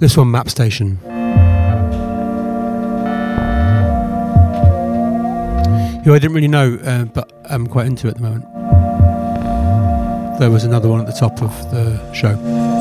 This one, Map Station. Who I didn't really know, but I'm quite into at the moment. There was another one at the top of the show.